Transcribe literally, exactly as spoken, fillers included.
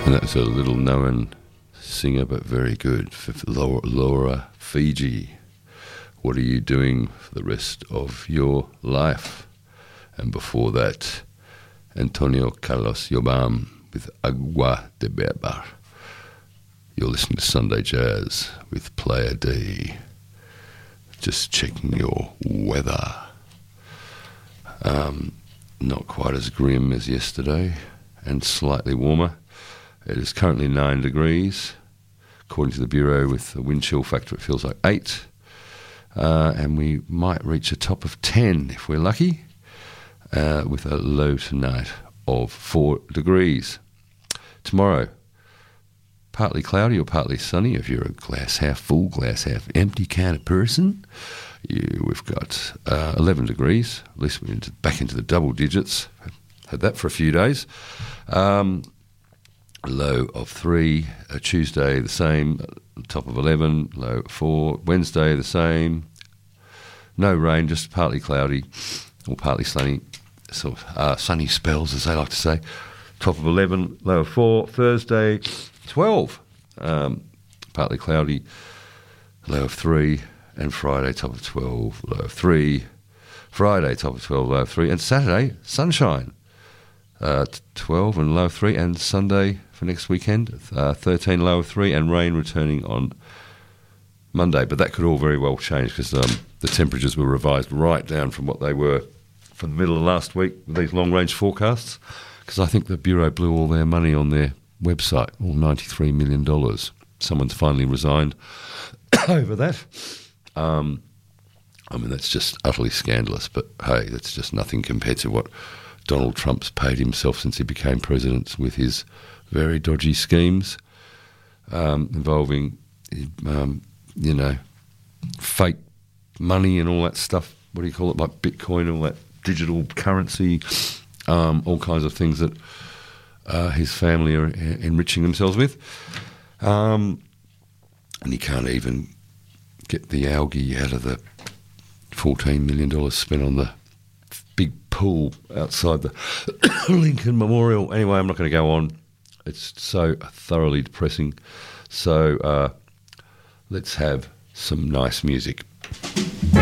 And that's a little known singer, but very good, for Laura, Laura Fiji. What are you doing for the rest of your life? And before that, Antonio Carlos Jobim with Agua de Beber. You're listening to Sunday Jazz with Player D. Just checking your weather. Um, not quite as grim as yesterday and slightly warmer. It is currently nine degrees. According to the Bureau, with the wind chill factor, it feels like eight. Uh, and we might reach a top of ten if we're lucky, uh, with a low tonight of four degrees. Tomorrow, partly cloudy or partly sunny. If you're a glass half full, glass half empty kind of person, you, we've got uh, eleven degrees. At least we're into, back into the double digits. Had that for a few days. Um, low of three. Uh, Tuesday the same. Top of eleven. Low of four. Wednesday the same. No rain, just partly cloudy or partly sunny. Sort of uh, sunny spells, as they like to say. Top of eleven. Low of four. Thursday twelve. Um, partly cloudy. Low of three. And Friday, top of twelve, low of three. Friday, top of twelve, low of three. And Saturday, sunshine, uh, twelve and low of three. And Sunday for next weekend, uh, thirteen, low of three. And rain returning on Monday. But that could all very well change because um, the temperatures were revised right down from what they were from the middle of last week with these long-range forecasts. Because I think the Bureau blew all their money on their website, all ninety-three million dollars. Someone's finally resigned over that. Um, I mean, that's just utterly scandalous, but hey, that's just nothing compared to what Donald Trump's paid himself since he became president with his very dodgy schemes um, involving, um, you know, fake money and all that stuff. What do you call it, like Bitcoin, all that digital currency, um, all kinds of things that uh, his family are enriching themselves with. Um, and he can't even get the algae out of the fourteen million dollars spent on the big pool outside the Lincoln Memorial. Anyway, I'm not going to go on. It's so thoroughly depressing. So uh, let's have some nice music.